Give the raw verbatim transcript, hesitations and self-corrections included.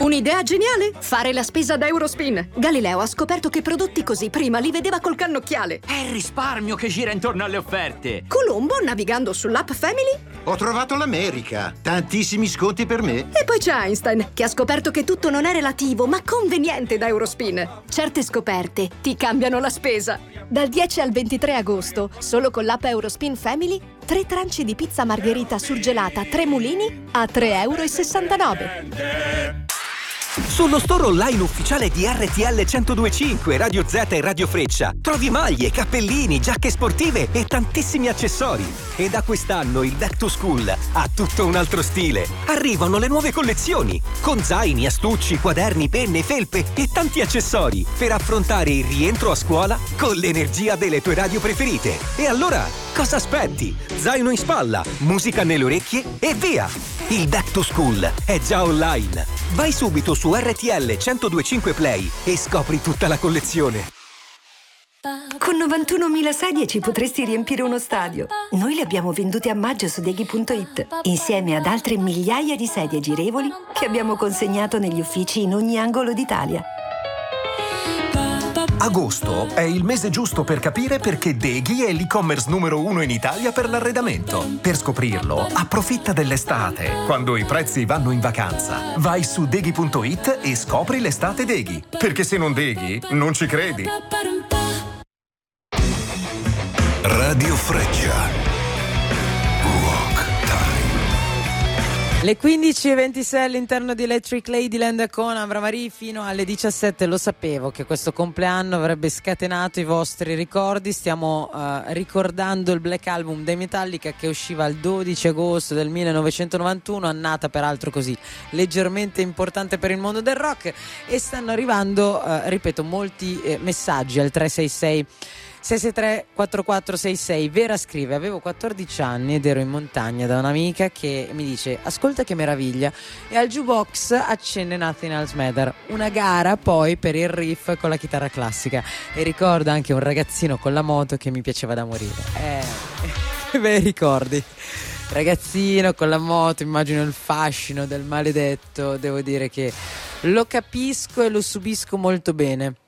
Un'idea geniale? Fare la spesa da Eurospin. Galileo ha scoperto che prodotti così prima li vedeva col cannocchiale. È il risparmio che gira intorno alle offerte. Colombo, navigando sull'app Family, Ho trovato l'America. Tantissimi sconti per me. e poi c'è Einstein, che ha scoperto che tutto non è relativo, ma conveniente da Eurospin. Certe scoperte ti cambiano la spesa. Dal dieci al ventitré agosto, solo con l'app Eurospin Family, tre tranci di pizza margherita surgelata tre mulini a tre e sessantanove euro. Sullo store online ufficiale di R T L centodue e cinque, Radio Z e Radio Freccia trovi maglie, cappellini, giacche sportive e tantissimi accessori. E da quest'anno il Back to School ha tutto un altro stile. Arrivano le nuove collezioni con zaini, astucci, quaderni, penne, felpe e tanti accessori per affrontare il rientro a scuola con l'energia delle tue radio preferite. E allora, cosa aspetti? Zaino in spalla, musica nelle orecchie e via! Il Back to School è già online. Vai subito su R T L centodue e cinque Play e scopri tutta la collezione. Con novantunomila sedie ci potresti riempire uno stadio. Noi le abbiamo vendute a maggio su Deghi punto it, insieme ad altre migliaia di sedie girevoli che abbiamo consegnato negli uffici in ogni angolo d'Italia. Agosto è il mese giusto per capire perché Deghi è l'e-commerce numero uno in Italia per l'arredamento. Per scoprirlo, approfitta dell'estate, quando i prezzi vanno in vacanza. Vai su Deghi punto it e scopri l'estate Deghi. Perché se non Deghi, non ci credi. Radio Freccia. Le quindici e ventisei all'interno di Electric Ladyland con Ambra Marie fino alle diciassette. Lo sapevo che questo compleanno avrebbe scatenato i vostri ricordi. Stiamo uh, ricordando il Black Album dei Metallica, che usciva il dodici agosto del millenovecentonovantuno, annata peraltro così leggermente importante per il mondo del rock, e stanno arrivando, uh, ripeto, molti eh, messaggi al tre sei sei sei sei tre quattro quattro sei sei. Vera scrive: avevo quattordici anni ed ero in montagna da un'amica che mi dice ascolta che meraviglia, e al jukebox accende Nothing Else Matter, una gara poi per il riff con la chitarra classica, e ricordo anche un ragazzino con la moto che mi piaceva da morire. Eh, bei ricordi. Ragazzino con la moto, immagino il fascino del maledetto, devo dire che lo capisco e lo subisco molto bene.